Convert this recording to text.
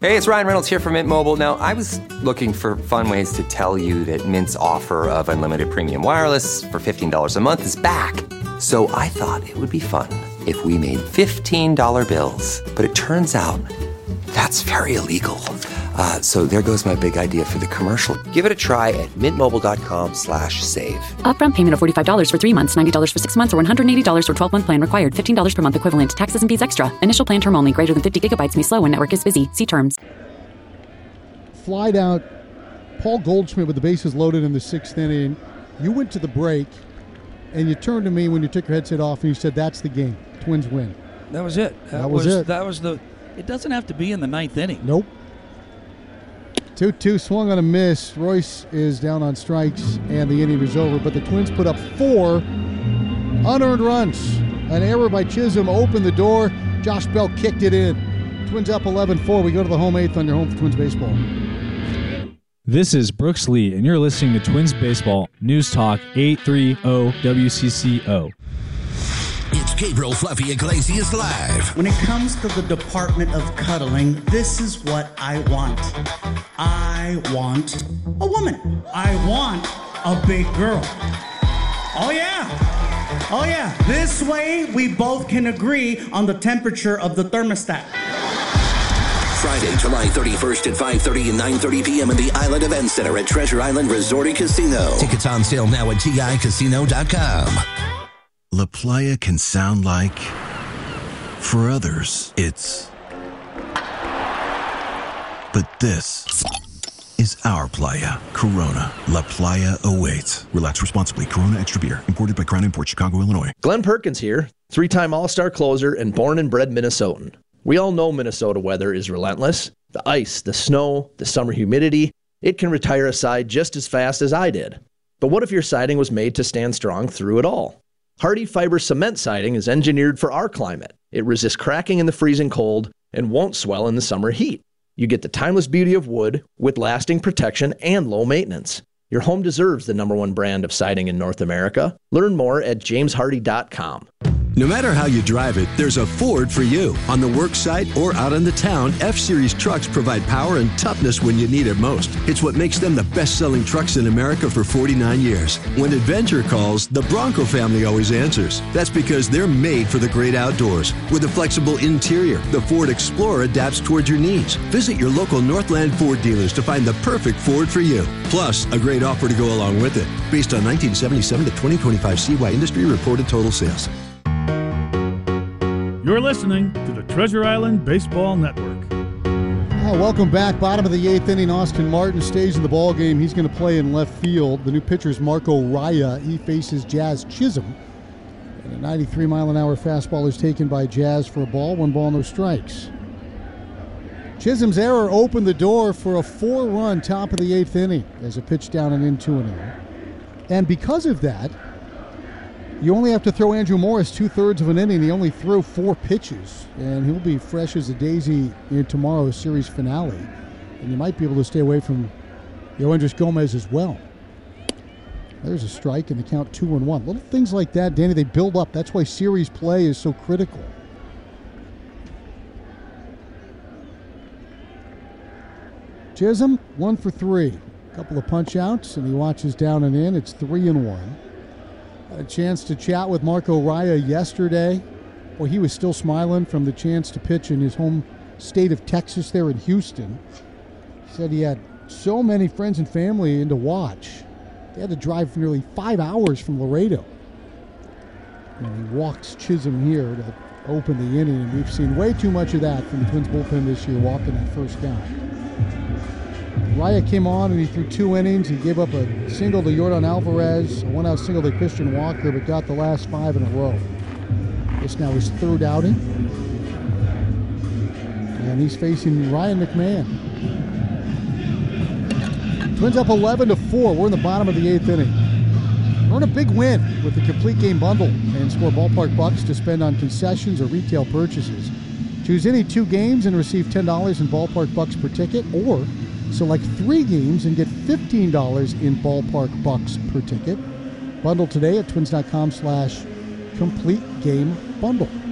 Hey, it's Ryan Reynolds here from Mint Mobile. Now, I was looking for fun ways to tell you that Mint's offer of unlimited premium wireless for $15 a month is back. So I thought it would be fun if we made $15 bills. But it turns out that's very illegal. So there goes my big idea for the commercial. Give it a try at mintmobile.com/save. Upfront payment of $45 for 3 months, $90 for 6 months, or $180 for 12-month plan required. $15 per month equivalent. Taxes and fees extra. Initial plan term only. Greater than 50 gigabytes may slow when network is busy. See terms. Flied out. Paul Goldschmidt with the bases loaded in the 6th inning. You went to the break, and you turned to me when you took your headset off, and you said, "That's the game. Twins win." That was it. That was it. That was the. It doesn't have to be in the 9th inning. Nope. 2-2 swung on a miss. Royce is down on strikes, and the inning is over. But the Twins put up 4 unearned runs. An error by Chisholm opened the door. Josh Bell kicked it in. Twins up 11-4. We go to the home 8th on your home for Twins baseball. This is Brooks Lee, and you're listening to Twins Baseball News Talk 830 WCCO. It's Gabriel Fluffy Iglesias Live. When it comes to the department of cuddling, this is what I want. I want a woman. I want a big girl. Oh yeah. Oh yeah. This way we both can agree on the temperature of the thermostat. Friday, July 31st at 5:30 and 9:30 p.m. in the Island Event Center at Treasure Island Resort and Casino. Tickets on sale now at TICasino.com. La Playa can sound like, for others, it's, but this is our playa. Corona. La Playa awaits. Relax responsibly. Corona Extra Beer. Imported by Crown Imports, Chicago, Illinois. Glenn Perkins here, 3-time All-Star closer and born and bred Minnesotan. We all know Minnesota weather is relentless. The ice, the snow, the summer humidity, it can retire a side just as fast as I did. But what if your siding was made to stand strong through it all? Hardy Fiber Cement Siding is engineered for our climate. It resists cracking in the freezing cold and won't swell in the summer heat. You get the timeless beauty of wood with lasting protection and low maintenance. Your home deserves the #1 brand of siding in North America. Learn more at jameshardy.com. No matter how you drive it, there's a Ford for you. On the work site or out in the town, F-Series trucks provide power and toughness when you need it most. It's what makes them the best-selling trucks in America for 49 years. When adventure calls, the Bronco family always answers. That's because they're made for the great outdoors. With a flexible interior, the Ford Explorer adapts towards your needs. Visit your local Northland Ford dealers to find the perfect Ford for you. Plus, a great offer to go along with it. Based on 1977 to 2025 CY industry reported total sales. You're listening to the Treasure Island Baseball Network. Welcome back. Bottom of the 8th inning. Austin Martin stays in the ball game. He's going to play in left field. The new pitcher is Marco Raya. He faces Jazz Chisholm. And a 93-mile-an-hour fastball is taken by Jazz for a ball. 1 ball, no strikes. Chisholm's error opened the door for a 4-run top of the 8th inning as a pitch down and in 2-0. And because of that, you only have to throw Andrew Morris 2/3 of an inning. He only threw 4 pitches, and he'll be fresh as a daisy in tomorrow's series finale. And you might be able to stay away from Yoendris Gomez as well. There's a strike, and the count 2-1. Little things like that, Danny, they build up. That's why series play is so critical. Chisholm, 1 for 3. A couple of punch outs, and he watches down and in. It's 3-1. A chance to chat with Marco Raya yesterday. Well, he was still smiling from the chance to pitch in his home state of Texas there in Houston. He said he had so many friends and family in to watch. They had to drive for nearly 5 hours from Laredo. And he walks Chisholm here to open the inning, and we've seen way too much of that from the Twins bullpen this year, walking that first guy. Raya came on and he threw 2 innings. He gave up a single to Yordan Alvarez, a 1-out single to Christian Walker, but got the last 5 in a row. This now his 3rd outing. And he's facing Ryan McMahon. Twins up 11-4. We're in the bottom of the 8th inning. Earn a big win with the complete game bundle and score ballpark bucks to spend on concessions or retail purchases. Choose any 2 games and receive $10 in ballpark bucks per ticket, or select 3 games and get $15 in ballpark bucks per ticket. Bundle today at twins.com/complete game bundle.